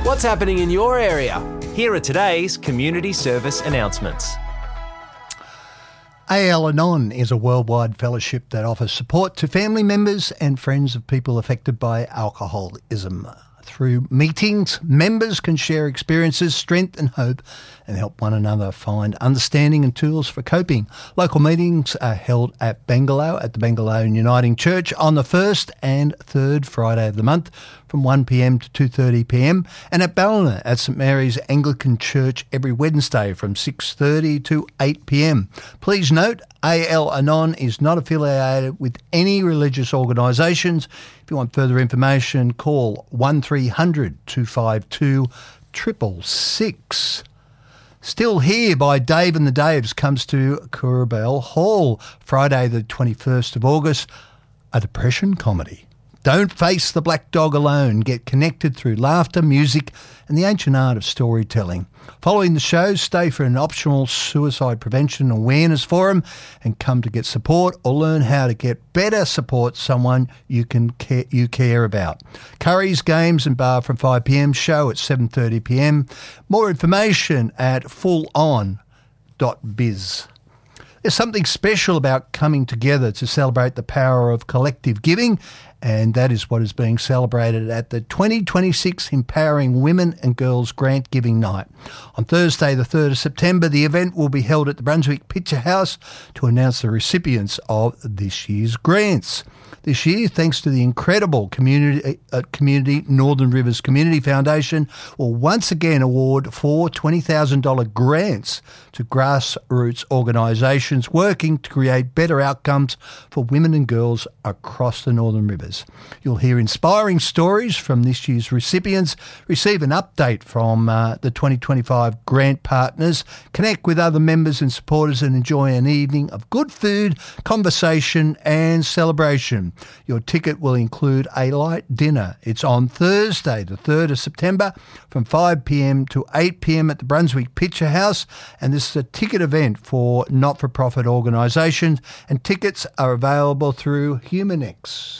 What's happening in your area? Here are today's community service announcements. Al-Anon is a worldwide fellowship that offers support to family members and friends of people affected by alcoholism. Through meetings, members can share experiences, strength and hope and help one another find understanding and tools for coping. Local meetings are held at Bangalow at the Bangalow Uniting Church on the 1st and 3rd Friday of the month from 1pm to 2:30pm, and at Ballina at St Mary's Anglican Church every Wednesday from 6:30 to 8pm. Please note, Al-Anon is not affiliated with any religious organisations. If you want further information, call 1300 252 666. Still Here by Dave and the Daves comes to Coorabell Hall Friday the 21st of August, a depression comedy. Don't face the black dog alone. Get connected through laughter, music and the ancient art of storytelling. Following the show, stay for an optional suicide prevention awareness forum and come to get support or learn how to get better support someone you care about. Curry's Games and Bar from 5pm, show at 7:30pm. More information at fullon.biz. There's something special about coming together to celebrate the power of collective giving, and that is what is being celebrated at the 2026 Empowering Women and Girls Grant Giving Night. On Thursday, the 3rd of September, the event will be held at the Brunswick Picture House to announce the recipients of this year's grants. This year, thanks to the incredible community Northern Rivers Community Foundation, will once again award 4 $20,000 grants to grassroots organisations working to create better outcomes for women and girls across the Northern Rivers. You'll hear inspiring stories from this year's recipients, receive an update from the 2025 grant partners, connect with other members and supporters and enjoy an evening of good food, conversation and celebration. Your ticket will include a light dinner. It's on Thursday, the 3rd of September from 5pm to 8pm at the Brunswick Picture House, and this is a ticket event for not-for-profit organisations, and tickets are available through Humanex.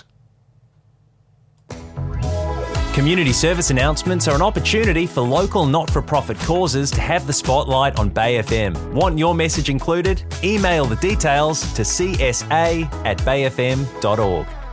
Community service announcements are an opportunity for local not-for-profit causes to have the spotlight on Bay FM. Want your message included? Email the details to csa@bayfm.org.